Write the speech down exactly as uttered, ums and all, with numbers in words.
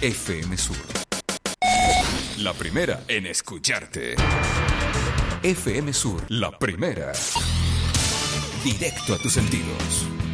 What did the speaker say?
F M Sur. La primera en escucharte. F M Sur, la primera. Directo a tus sentidos.